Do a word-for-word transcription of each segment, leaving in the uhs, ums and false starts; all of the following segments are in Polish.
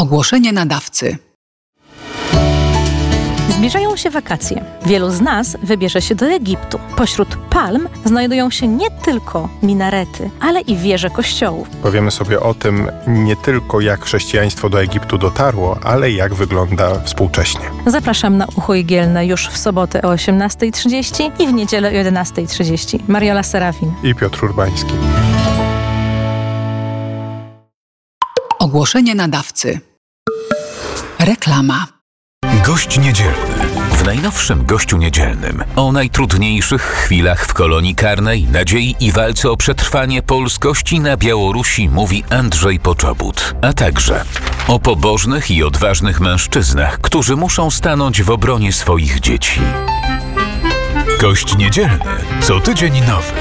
Ogłoszenie nadawcy. Zbliżają się wakacje. Wielu z nas wybierze się do Egiptu. Pośród palm znajdują się nie tylko minarety, ale i wieże kościołów. Powiemy sobie o tym nie tylko, jak chrześcijaństwo do Egiptu dotarło, ale jak wygląda współcześnie. Zapraszam na Ucho Igielne już w sobotę o osiemnastej trzydzieści i w niedzielę o jedenastej trzydzieści. Mariola Serafin i Piotr Urbański. Ogłoszenie nadawcy. Reklama. Gość niedzielny. W najnowszym Gościu Niedzielnym o najtrudniejszych chwilach w kolonii karnej, nadziei i walce o przetrwanie polskości na Białorusi mówi Andrzej Poczobut, a także o pobożnych i odważnych mężczyznach, którzy muszą stanąć w obronie swoich dzieci. Gość Niedzielny. Co tydzień nowy.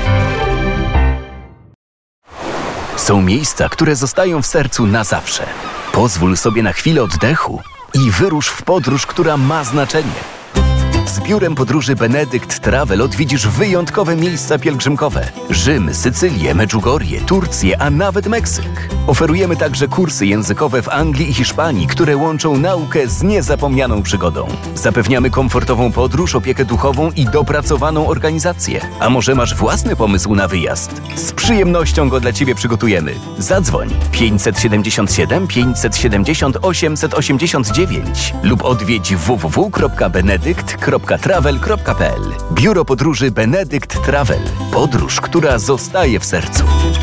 Są miejsca, które zostają w sercu na zawsze. Pozwól sobie na chwilę oddechu i wyrusz w podróż, która ma znaczenie. Z biurem podróży Benedykt Travel odwiedzisz wyjątkowe miejsca pielgrzymkowe. Rzym, Sycylię, Medjugorje, Turcję, a nawet Meksyk. Oferujemy także kursy językowe w Anglii i Hiszpanii, które łączą naukę z niezapomnianą przygodą. Zapewniamy komfortową podróż, opiekę duchową i dopracowaną organizację. A może masz własny pomysł na wyjazd? Z przyjemnością go dla Ciebie przygotujemy. Zadzwoń pięćset siedemdziesiąt siedem pięćset siedemdziesiąt osiemset osiemdziesiąt dziewięć lub odwiedź w w w kropka benedykt kropka travel kropka p l. Biuro podróży Benedykt Travel. Podróż, która zostaje w sercu.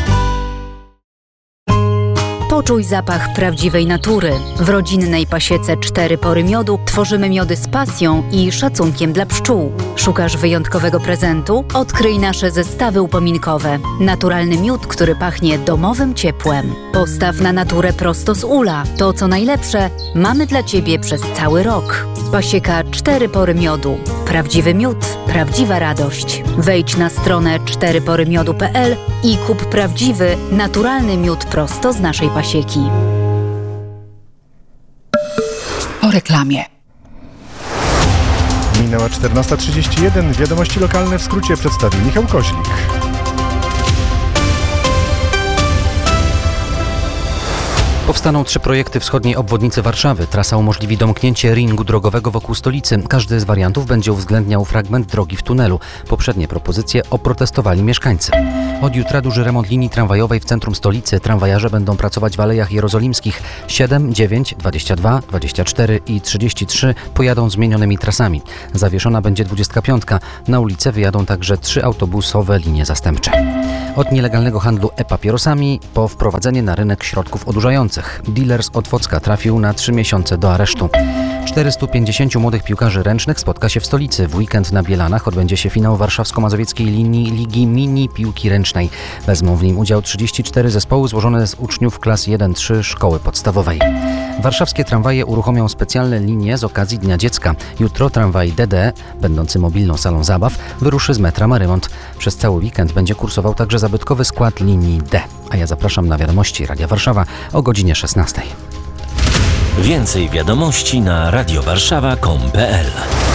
Poczuj zapach prawdziwej natury. W rodzinnej pasiece Cztery Pory Miodu tworzymy miody z pasją i szacunkiem dla pszczół. Szukasz wyjątkowego prezentu? Odkryj nasze zestawy upominkowe. Naturalny miód, który pachnie domowym ciepłem. Postaw na naturę prosto z ula. To, co najlepsze, mamy dla Ciebie przez cały rok. Pasieka Cztery Pory Miodu. Prawdziwy miód, prawdziwa radość. Wejdź na stronę cztery pory miodu kropka p l i kup prawdziwy, naturalny miód prosto z naszej pasieki. Po reklamie. Minęła czternasta trzydzieści jeden. Wiadomości lokalne w skrócie przedstawi Michał Koźlik. Powstaną trzy projekty wschodniej obwodnicy Warszawy. Trasa umożliwi domknięcie ringu drogowego wokół stolicy. Każdy z wariantów będzie uwzględniał fragment drogi w tunelu. Poprzednie propozycje oprotestowali mieszkańcy. Od jutra duży remont linii tramwajowej w centrum stolicy. Tramwajarze będą pracować w Alejach Jerozolimskich. siedem, dziewięć, dwadzieścia dwa, dwadzieścia cztery i trzydzieści trzy pojadą zmienionymi trasami. Zawieszona będzie dwudziestka piątka. Na ulicę wyjadą także trzy autobusowe linie zastępcze. Od nielegalnego handlu e-papierosami po wprowadzenie na rynek środków odurzających. Dealer z Otwocka trafił na trzy miesiące do aresztu. czterystu pięćdziesięciu młodych piłkarzy ręcznych spotka się w stolicy. W weekend na Bielanach odbędzie się finał warszawsko-mazowieckiej linii Ligi Mini Piłki Ręcznej. Wezmą w nim udział trzydzieści cztery zespoły złożone z uczniów klas jeden trzy szkoły podstawowej. Warszawskie tramwaje uruchomią specjalne linie z okazji Dnia Dziecka. Jutro tramwaj D D, będący mobilną salą zabaw, wyruszy z metra Marymont. Przez cały weekend będzie kursował także zabytkowy skład linii D. A ja zapraszam na wiadomości Radia Warszawa o godzinie szesnastej. Więcej wiadomości na radiowarszawa kropka com kropka p l.